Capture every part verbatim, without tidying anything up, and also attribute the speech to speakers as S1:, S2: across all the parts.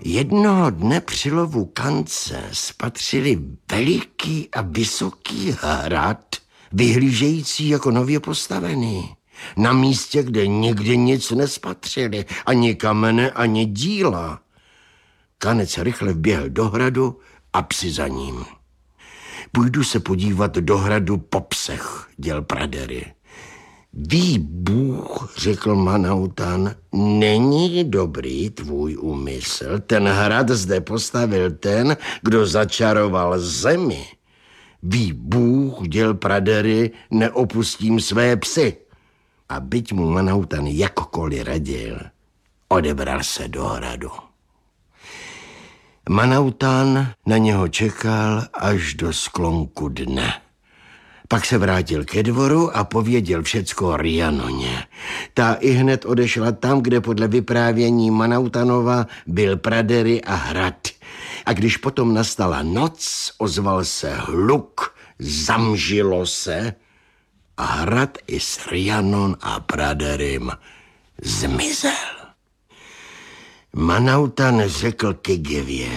S1: Jednoho dne při lovu kance spatřili veliký a vysoký hrad, vyhlížející jako nově postavený. Na místě, kde nikdy nic nespatřili, ani kamene, ani díla. Kanec rychle vběhl do hradu a psi za ním. Půjdu se podívat do hradu po psech, děl pradery. Ví Bůh, řekl Manautan, není dobrý tvůj úmysl. Ten hrad zde postavil ten, kdo začaroval zemi. Ví Bůh, děl pradery, neopustím své psy. A byť mu Manautan jakkoliv radil, odebral se do hradu. Manautan na něho čekal až do sklonku dne. Pak se vrátil ke dvoru a pověděl všecko Rhiannoně. Ta ihned odešla tam, kde podle vyprávění Manautanova byl pradery a hrad. A když potom nastala noc, ozval se hluk, zamžilo se a hrad i s Rhiannon a praderym zmizel. Manautan řekl Kygvě: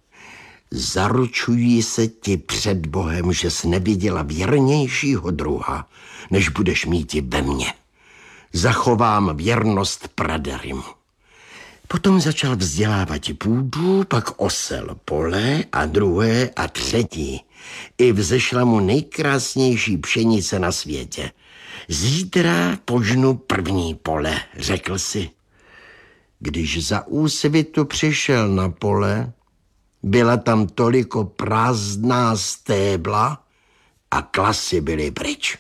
S1: zaručuji se ti před Bohem, že jsi neviděla věrnějšího druha, než budeš mít i ve mně. Zachovám věrnost praderymu. Potom začal vzdělávat půdu, pak osel pole a druhé a třetí. I vzešla mu nejkrásnější pšenice na světě. Zítra požnu první pole, řekl si. Když za úsvitu přišel na pole, byla tam toliko prázdná stébla a klasy byly pryč.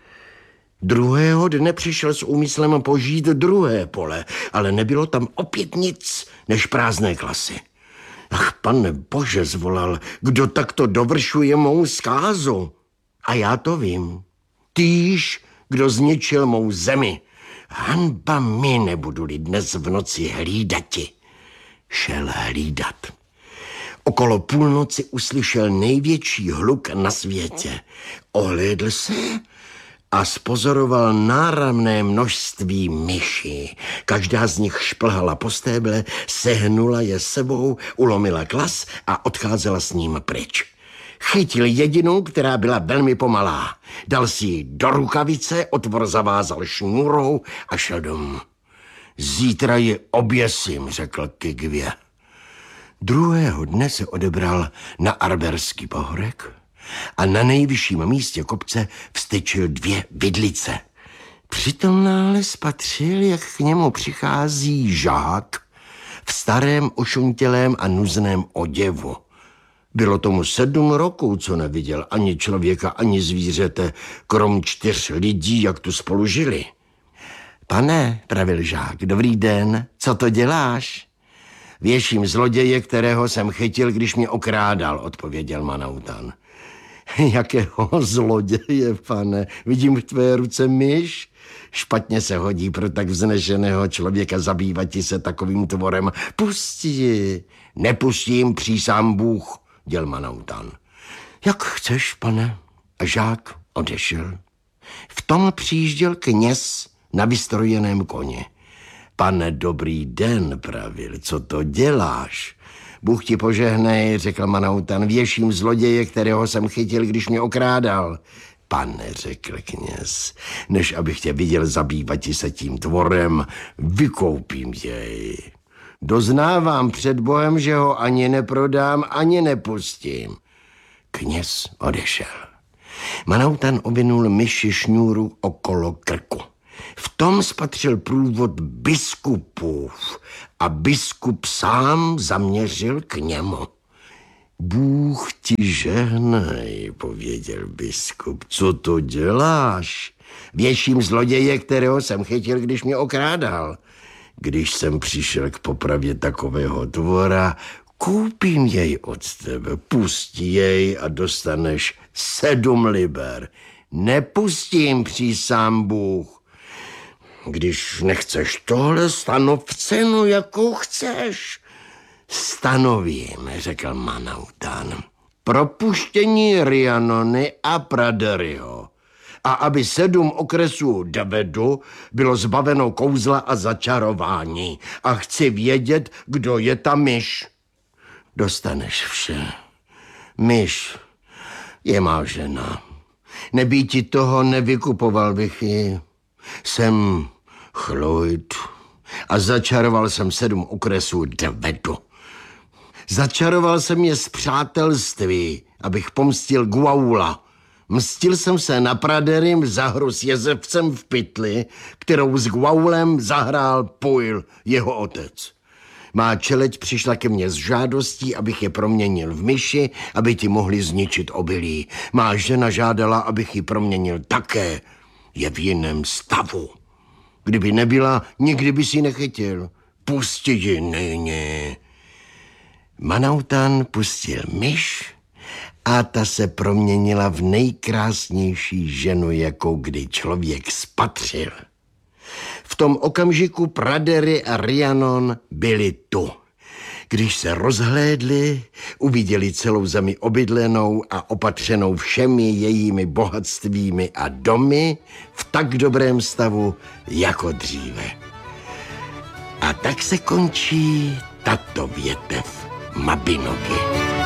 S1: Druhého dne přišel s úmyslem požít druhé pole, ale nebylo tam opět nic než prázdné klasy. Ach, pane Bože, zvolal, kdo takto dovršuje mou zkázu? A já to vím. Týž, kdo zničil mou zemi. Hanba mi, nebudu-li dnes v noci hlídati. Šel hlídat. Okolo půlnoci uslyšel největší hluk na světě. Ohlédl se a spozoroval náramné množství myší. Každá z nich šplhala po stéble, sehnula je sebou, ulomila klas a odcházela s ním pryč. Chytil jedinou, která byla velmi pomalá. Dal si ji do rukavice, otvor zavázal šňůrou a šel domů. Zítra ji oběsím, řekl Kygvě. Druhého dne se odebral na Arberský pahorek a na nejvyšším místě kopce vstyčil dvě vidlice. Přitom náhle spatřil, jak k němu přichází žák v starém ošuntělém a nuzném oděvu. Bylo tomu sedm roků, co neviděl ani člověka, ani zvířete, krom čtyř lidí, jak tu spolu žili. Pane, pravil žák, dobrý den, co to děláš? Věším zloděje, kterého jsem chytil, když mě okrádal, odpověděl Manautan. Jakého zloděje, pane? Vidím v tvé ruce myš? Špatně se hodí pro tak vznešeného člověka zabývat se takovým tvorem. Pusti ji. Nepustím, přísám Bůh, děl Manautan. Jak chceš, pane? A žák odešel. V tom přijížděl kněz na vystrojeném koni. Pane, dobrý den, pravil, co to děláš? Bůh ti požehnej, řekl Manautan, věším zloděje, kterého jsem chytil, když mě okrádal. Pane, řekl kněz, než abych tě viděl zabývat se tím tvorem, vykoupím jej. Doznávám před Bohem, že ho ani neprodám, ani nepustím. Kněz odešel. Manautan ovinul myši šňůru okolo krku. V tom spatřil průvod biskupův a biskup sám zaměřil k němu. Bůh ti žehnaj, pověděl biskup. Co to děláš? Věším zloděje, kterého jsem chytil, když mě okrádal. Když jsem přišel k popravě takového tvora, koupím jej od tebe, pusti jej a dostaneš sedm liber. Nepustím, přísám Bůh. Když nechceš tohle, stanov cenu, jakou chceš. Stanovím, řekl Manautan, propuštění Rhiannony a Praderyho. A aby sedm okresů Davedu bylo zbaveno kouzla a začarování. A chci vědět, kdo je ta myš. dostaneš vše. Myš je má žena. Nebýti toho, nevykupoval bych ji. Jsem Chloid a začaroval jsem sedm okresů Dvedu. Začaroval jsem je z přátelství, abych pomstil Gwaula. Mstil jsem se na Praderim za hru s jezevcem v pytli, kterou s Gwaulem zahrál Pujl, jeho otec. Má čeleť přišla ke mně s žádostí, abych je proměnil v myši, aby ti mohli zničit obilí. Má žena žádala, abych ji proměnil také. Je v jiném stavu. Kdyby nebyla, nikdy by si nechytil. Pusti ji nyní. Manautan pustil myš a ta se proměnila v nejkrásnější ženu, jakou kdy člověk spatřil. V tom okamžiku Pradery a Rhiannon byli tu. Když se rozhlédli, uviděli celou zemi obydlenou a opatřenou všemi jejími bohatstvími a domy v tak dobrém stavu jako dříve. A tak se končí tato větev Mabinogi.